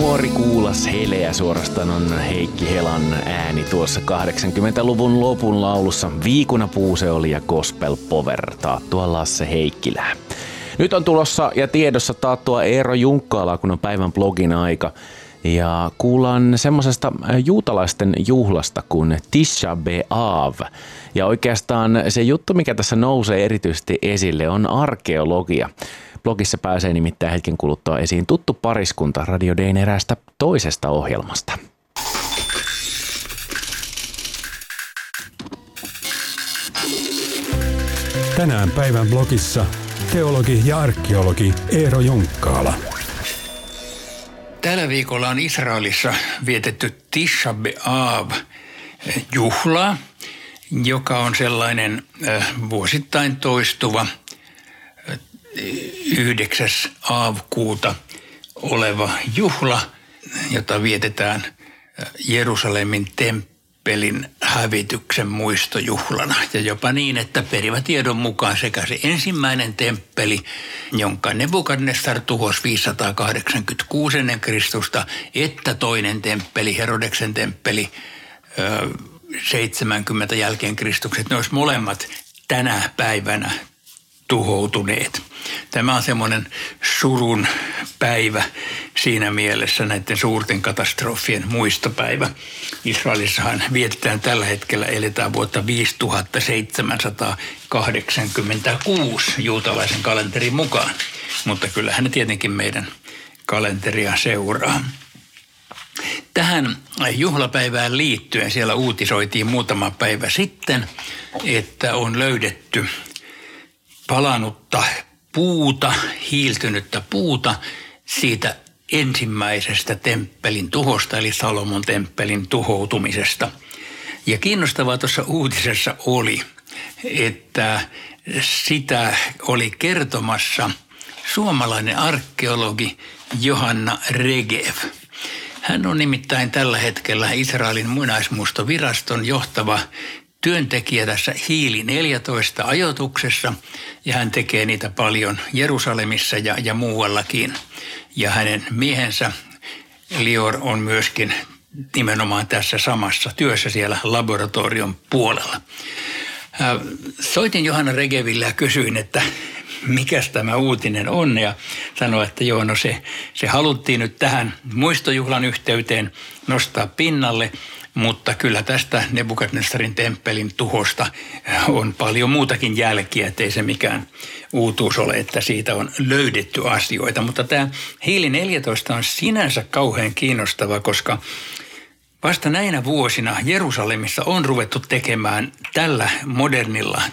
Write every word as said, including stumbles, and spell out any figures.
Nuori kuulas heleä suorastaan on Heikki Helan ääni tuossa kahdeksankymmentäluvun lopun laulussa Viikuna puuse oli ja Gospel Power taattua Lasse Heikkilää. Nyt on tulossa ja tiedossa taattua Eero Junkkaalaa, kun on päivän blogin aika. Ja kuullaan semmoisesta juutalaisten juhlasta kuin Tisha B'Av. Ja oikeastaan se juttu, mikä tässä nousee erityisesti esille, on arkeologia. Blogissa pääsee nimittäin hetken kuluttua esiin tuttu pariskunta Radio Dayn eräästä toisesta ohjelmasta. Tänään päivän blogissa teologi ja arkeologi Eero Junkkaala. Tällä viikolla on Israelissa vietetty Tisha B'Av juhlaa, joka on sellainen äh, vuosittain toistuva äh, yhdeksäs aavkuuta oleva juhla, jota vietetään äh, Jerusalemin temppelin hävityksen muistojuhlana. Ja jopa niin, että perivä tiedon mukaan sekä se ensimmäinen temppeli, jonka Nebukadnessar tuhosi viisisataakahdeksankymmentäkuusi ennen Kristusta, että toinen temppeli, Herodeksen temppeli, seitsemänkymmentä jälkeen Kristukset, ne olisi molemmat tänä päivänä tuhoutuneet. Tämä on semmoinen surun päivä siinä mielessä, näiden suurten katastrofien muistopäivä. Israelissahan vietetään tällä hetkellä, eletään vuotta viisituhattaseitsemänsataakahdeksankymmentäkuusi juutalaisen kalenterin mukaan, mutta kyllähän ne tietenkin meidän kalenteria seuraa. Tähän juhlapäivään liittyen siellä uutisoitiin muutama päivä sitten, että on löydetty palanutta puuta, hiiltynyttä puuta siitä ensimmäisestä temppelin tuhosta, eli Salomon temppelin tuhoutumisesta. Ja kiinnostavaa tuossa uutisessa oli, että sitä oli kertomassa suomalainen arkeologi Johanna Regev. Hän on nimittäin tällä hetkellä Israelin muinaismuistoviraston johtava työntekijä tässä Hiili neljätoista -ajoituksessa, ja hän tekee niitä paljon Jerusalemissa ja, ja muuallakin. Ja hänen miehensä Lior on myöskin nimenomaan tässä samassa työssä siellä laboratorion puolella. Soitin Johanna Regeville ja kysyin, että mikäs tämä uutinen on, ja sanoi, että joo, no se, se haluttiin nyt tähän muistojuhlan yhteyteen nostaa pinnalle, mutta kyllä tästä Nebukadnessarin temppelin tuhosta on paljon muutakin jälkiä, ettei se mikään uutuus ole, että siitä on löydetty asioita. Mutta tämä Hiili neljätoista on sinänsä kauhean kiinnostava, koska vasta näinä vuosina Jerusalemissa on ruvettu tekemään tällä modernilla